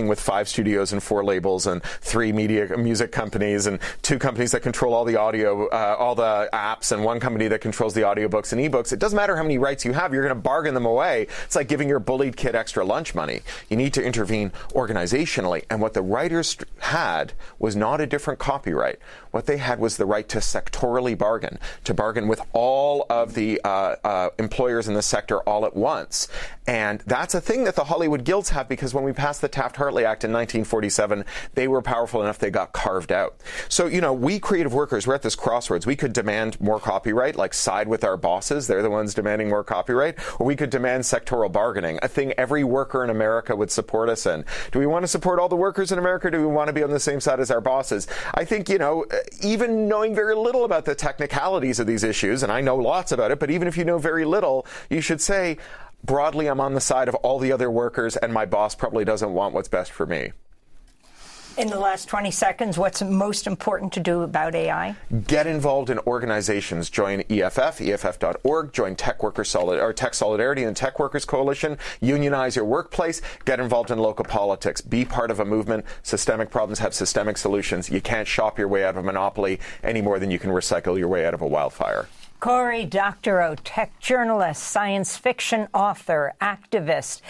with 5 studios and 4 labels and 3 music companies and 2 companies that control all the audio, all the apps, and 1 company that controls the audiobooks and ebooks. It doesn't matter how many rights you have. You're going to bargain them away. It's like giving your bullied kid extra lunch money. You need to intervene organizationally. And what the writers had was not a different copyright. What they had was the right to sectorally bargain, to bargain with all of the employers in the sector all at once. And that's a thing that the Hollywood guilds have, because when we passed the Taft-Hartley Act in 1947, they were powerful enough they got carved out. So, we creative workers, we're at this crossroads. We could demand more copyright, like side with our bosses. They're the ones demanding more copyright. Or we could demand sectoral bargaining, a thing every worker in America would support us in. Do we want to support all the workers in America? Or do we want to be on the same side as our bosses? I think, even knowing very little about the technicalities of these issues, and I know lots about it, but even if you know very little, you should say, broadly, I'm on the side of all the other workers, and my boss probably doesn't want what's best for me. In the last 20 seconds, what's most important to do about AI? Get involved in organizations. Join EFF, EFF.org. Join Tech Solidarity and Tech Workers Coalition. Unionize your workplace. Get involved in local politics. Be part of a movement. Systemic problems have systemic solutions. You can't shop your way out of a monopoly any more than you can recycle your way out of a wildfire. Cory Doctorow, tech journalist, science fiction author, activist,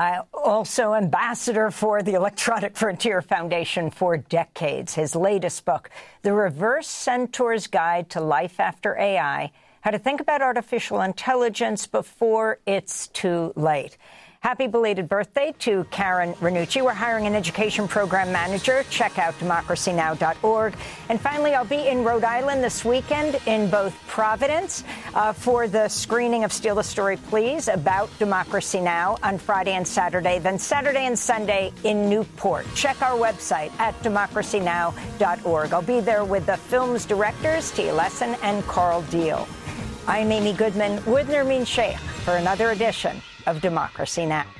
also ambassador for the Electronic Frontier Foundation for decades. His latest book, The Reverse Centaur's Guide to Life After AI, How to Think About Artificial Intelligence Before It's Too Late. Happy belated birthday to Karen Ranucci. We're hiring an education program manager. Check out democracynow.org. And finally, I'll be in Rhode Island this weekend in both Providence for the screening of Steal the Story, Please, about Democracy Now! On Friday and Saturday, then Saturday and Sunday in Newport. Check our website at democracynow.org. I'll be there with the film's directors, Tia Lesson and Carl Deal. I'm Amy Goodman with Nermeen Sheikh for another edition of Democracy Now!